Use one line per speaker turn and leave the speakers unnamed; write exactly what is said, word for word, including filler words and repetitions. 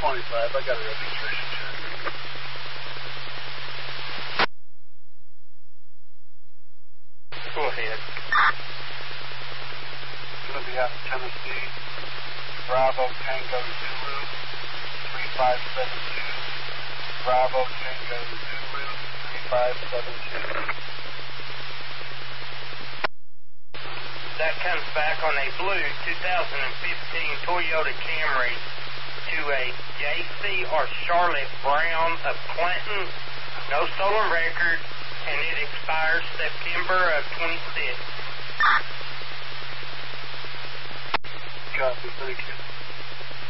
twenty-five. I got a registration check.
Go ahead.
Going to be out of Tennessee. Bravo Tango Zulu, three five seven two. Bravo Tango Zulu, three five seven two.
That comes back on a blue two thousand fifteen Toyota Camry to a J C or Charlotte Brown of Clinton. No stolen record, and it expires September of twenty-six.
Copy, thank you.